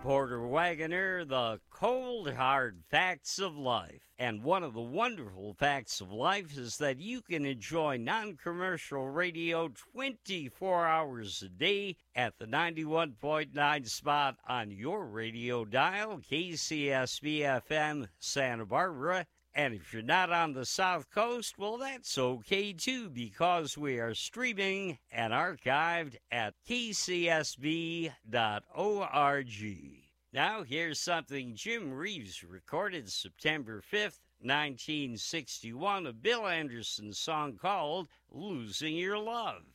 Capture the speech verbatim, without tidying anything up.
Porter Wagoner, the cold, hard facts of life. And one of the wonderful facts of life is that you can enjoy non-commercial radio twenty-four hours a day at the ninety-one point nine spot on your radio dial, K C S B F M Santa Barbara. And if you're not on the South Coast, well, that's okay, too, because we are streaming and archived at k c s b dot org. Now, here's something Jim Reeves recorded September fifth, nineteen sixty-one, a Bill Anderson song called Losing Your Love.